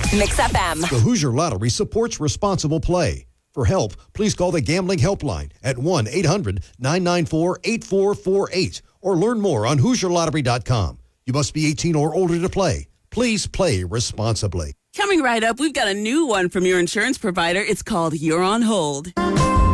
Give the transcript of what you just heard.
Mix FM. The Hoosier Lottery supports responsible play. For help, please call the Gambling Helpline at 1-800-994-8448 or learn more on HoosierLottery.com. You must be 18 or older to play. Please play responsibly. Coming right up, we've got a new one from your insurance provider. It's called You're on Hold.